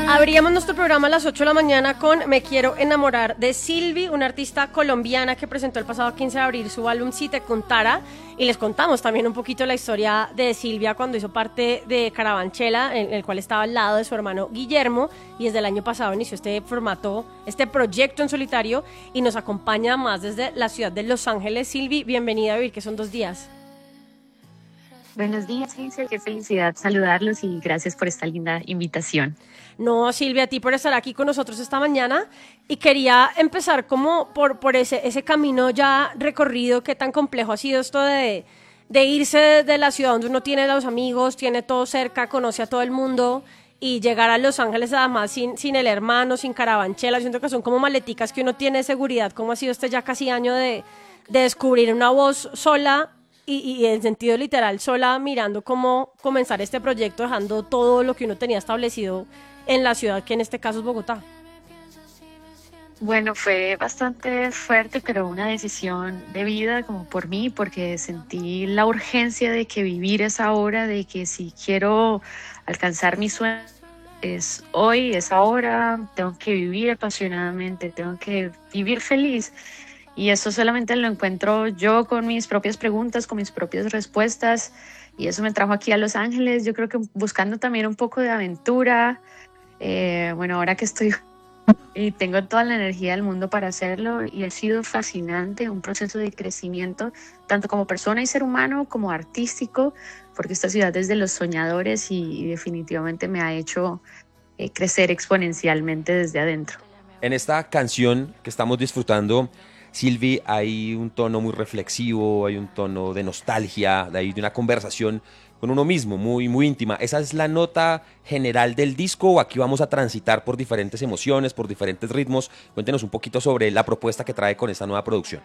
Abríamos nuestro programa a las 8 de la mañana con Me Quiero Enamorar de Silvi, una artista colombiana que presentó el pasado 15 de abril su álbum Si Te Contara, y les contamos también un poquito la historia de Silvia cuando hizo parte de Carabanchela, en el cual estaba al lado de su hermano Guillermo, y desde el año pasado inició este formato, este proyecto en solitario, y nos acompaña más desde la ciudad de Los Ángeles. Silvi, bienvenida a Vivir, que son 2 días. Buenos días, Hazel. Qué felicidad saludarlos y gracias por esta linda invitación. No, Silvia, a ti por estar aquí con nosotros esta mañana, y quería empezar como por ese camino ya recorrido. Qué tan complejo ha sido esto de irse de la ciudad donde uno tiene a los amigos, tiene todo cerca, conoce a todo el mundo, y llegar a Los Ángeles además sin el hermano, sin Carabanchela. Siento que son como maleticas que uno tiene de seguridad. ¿Cómo ha sido este ya casi año de descubrir una voz sola? Y en sentido literal, sola, mirando cómo comenzar este proyecto, dejando todo lo que uno tenía establecido en la ciudad, que en este caso es Bogotá. Bueno, fue bastante fuerte, pero una decisión de vida como por mí, porque sentí la urgencia de que vivir es ahora, de que si quiero alcanzar mi sueño es hoy, es ahora, tengo que vivir apasionadamente, tengo que vivir feliz. Y eso solamente lo encuentro yo con mis propias preguntas, con mis propias respuestas. Y eso me trajo aquí a Los Ángeles. Yo creo que buscando también un poco de aventura. Bueno, ahora que estoy y tengo toda la energía del mundo para hacerlo. Y ha sido fascinante, un proceso de crecimiento, tanto como persona y ser humano, como artístico, porque esta ciudad es de los soñadores y definitivamente me ha hecho crecer exponencialmente desde adentro. En esta canción que estamos disfrutando, Silvi, hay un tono muy reflexivo, hay un tono de nostalgia, de una conversación con uno mismo, muy, muy íntima. ¿Esa es la nota general del disco o aquí vamos a transitar por diferentes emociones, por diferentes ritmos? Cuéntenos un poquito sobre la propuesta que trae con esta nueva producción.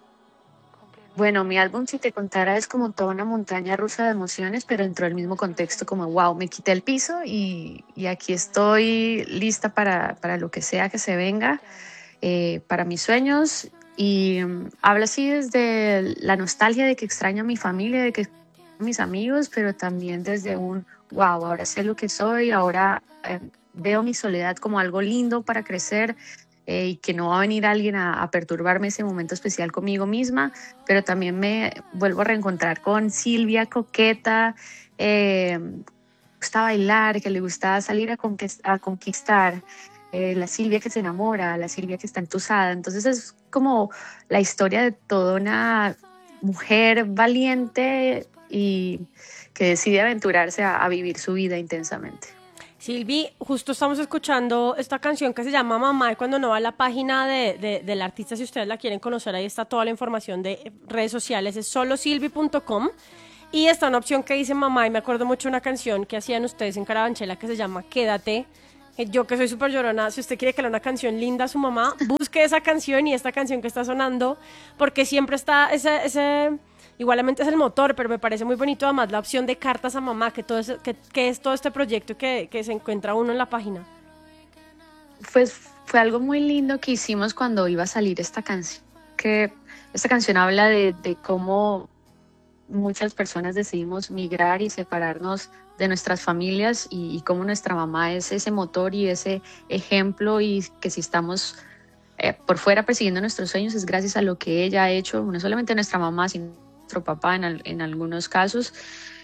Bueno, mi álbum, si te contara, es como toda una montaña rusa de emociones, pero dentro del mismo contexto, como wow, me quité el piso y aquí estoy lista para lo que sea que se venga, para mis sueños. Y habla así desde la nostalgia de que extraño a mi familia, de que extraño a mis amigos, pero también desde un wow, ahora sé lo que soy, ahora veo mi soledad como algo lindo para crecer, y que no va a venir alguien a perturbarme ese momento especial conmigo misma, pero también me vuelvo a reencontrar con Silvia coqueta, gusta bailar, que le gusta salir a conquistar, la Silvia que se enamora, la Silvia que está entusada. Entonces es como la historia de toda una mujer valiente y que decide aventurarse a vivir su vida intensamente. Silvi, justo estamos escuchando esta canción que se llama Mamá, y cuando no va a la página del artista, si ustedes la quieren conocer, ahí está toda la información de redes sociales, es solosilvi.com, y está una opción que dice Mamá, y me acuerdo mucho de una canción que hacían ustedes en Carabanchela que se llama Quédate. Yo que soy súper llorona, si usted quiere que le dé una canción linda a su mamá, busque esa canción y esta canción que está sonando, porque siempre está ese igualmente es el motor, pero me parece muy bonito además la opción de cartas a mamá, que es todo este proyecto que se encuentra uno en la página. Pues fue algo muy lindo que hicimos cuando iba a salir esta canción, que esta canción habla de cómo muchas personas decidimos migrar y separarnos de nuestras familias y cómo nuestra mamá es ese motor y ese ejemplo, y que si estamos por fuera persiguiendo nuestros sueños es gracias a lo que ella ha hecho, no solamente nuestra mamá, sino nuestro papá en algunos casos.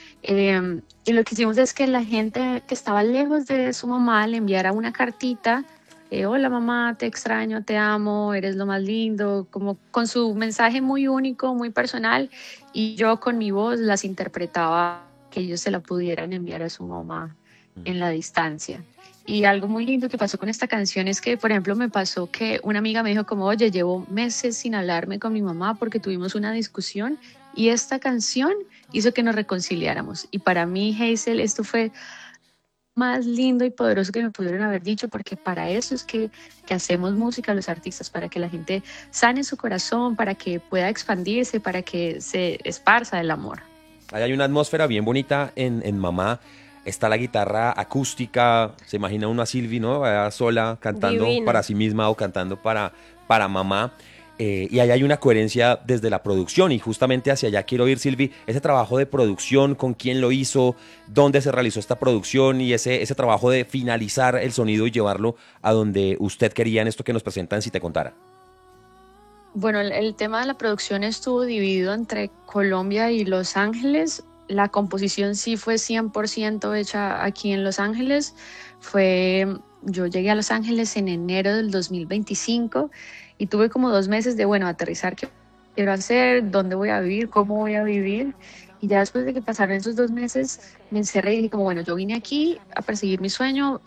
Y lo que hicimos es que la gente que estaba lejos de su mamá le enviara una cartita. Hola mamá, te extraño, te amo, eres lo más lindo, como con su mensaje muy único, muy personal, y yo con mi voz las interpretaba que ellos se la pudieran enviar a su mamá en la distancia. Y algo muy lindo que pasó con esta canción es que, por ejemplo, me pasó que una amiga me dijo como, oye, llevo meses sin hablarme con mi mamá porque tuvimos una discusión y esta canción hizo que nos reconciliáramos. Y para mí, Hazel, esto fue más lindo y poderoso que me pudieron haber dicho, porque para eso es que hacemos música los artistas, para que la gente sane su corazón, para que pueda expandirse, para que se esparza el amor. Ahí hay una atmósfera bien bonita en Mamá. Está la guitarra acústica, se imagina uno a Silvi, ¿no? Sola, cantando Divina. para sí misma o cantando para mamá. y ahí hay una coherencia desde la producción y justamente hacia allá quiero ir, Sylvie, ese trabajo de producción, con quién lo hizo, dónde se realizó esta producción y ese trabajo de finalizar el sonido y llevarlo a donde usted quería en esto que nos presentan Si Te Contara. Bueno, el tema de la producción estuvo dividido entre Colombia y Los Ángeles. La composición sí fue 100% hecha aquí en Los Ángeles. Yo llegué a Los Ángeles en enero del 2025 y tuve como 2 meses de, bueno, aterrizar qué quiero hacer, dónde voy a vivir, cómo voy a vivir. Y ya después de que pasaron esos 2 meses, me encerré y dije como, bueno, yo vine aquí a perseguir mi sueño,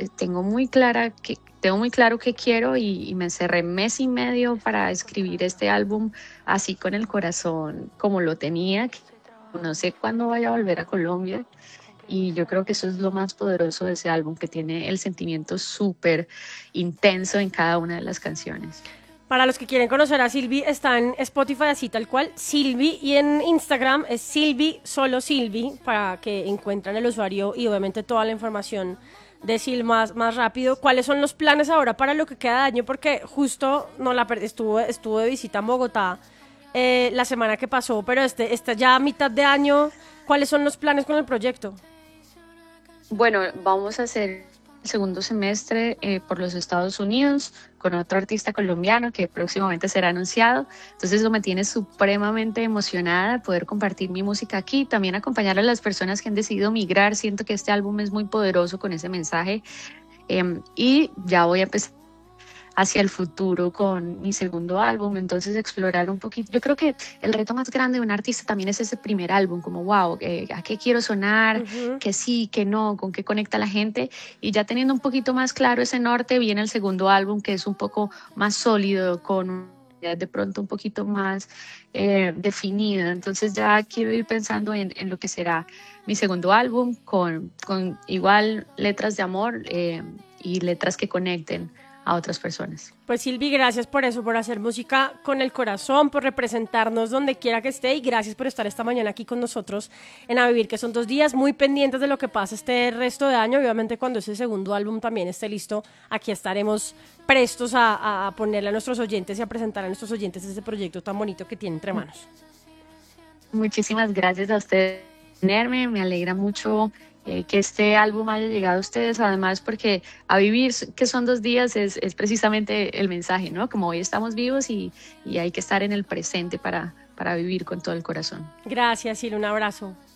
tengo muy claro qué quiero y me encerré mes y medio para escribir este álbum así con el corazón como lo tenía. No sé cuándo vaya a volver a Colombia y yo creo que eso es lo más poderoso de ese álbum, que tiene el sentimiento súper intenso en cada una de las canciones. Para los que quieren conocer a Sylvie, está en Spotify así tal cual, Sylvie, y en Instagram es Sylvie, solo Sylvie, para que encuentren el usuario y obviamente toda la información de Sil más rápido. ¿Cuáles son los planes ahora para lo que queda de año? Porque justo no la perdí, estuvo de visita en Bogotá la semana que pasó, pero esta ya a mitad de año, ¿cuáles son los planes con el proyecto? Bueno, vamos a hacer el segundo semestre por los Estados Unidos con otro artista colombiano que próximamente será anunciado. Entonces eso me tiene supremamente emocionada de poder compartir mi música aquí, también acompañar a las personas que han decidido migrar. Siento que este álbum es muy poderoso con ese mensaje y ya voy a empezar hacia el futuro con mi segundo álbum, entonces explorar un poquito. Yo creo que el reto más grande de un artista también es ese primer álbum, como wow, ¿a qué quiero sonar? Uh-huh. ¿Qué sí, qué no? ¿Con qué conecta la gente? Y ya teniendo un poquito más claro ese norte, viene el segundo álbum que es un poco más sólido, con de pronto un poquito más definida. Entonces ya quiero ir pensando en lo que será mi segundo álbum con igual letras de amor y letras que conecten a otras personas. Pues Sylvie, gracias por eso, por hacer música con el corazón, por representarnos donde quiera que esté, y gracias por estar esta mañana aquí con nosotros en A Vivir, que son 2 días, muy pendientes de lo que pasa este resto de año. Obviamente cuando ese segundo álbum también esté listo, aquí estaremos prestos a ponerle a nuestros oyentes y a presentar a nuestros oyentes ese proyecto tan bonito que tiene entre manos. Muchísimas gracias a ustedes por tenerme, me alegra mucho que este álbum haya llegado a ustedes, además porque A Vivir, que son 2 días, es precisamente el mensaje, ¿no? Como hoy estamos vivos y hay que estar en el presente para vivir con todo el corazón. Gracias, Sil, un abrazo.